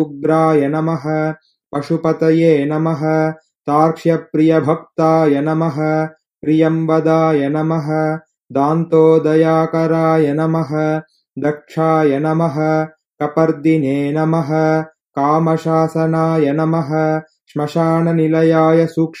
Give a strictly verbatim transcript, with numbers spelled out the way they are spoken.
उग्राय नमः पशुपतये नमः तार्क्ष्यप्रियभक्ताय नमः प्रियंवदाय नमः दान्तोदयाकराय नमः दक्षाय नमः कपर्दिने नमः कामशासनाय नमः श्मशाननिलयाय सूक्ष्म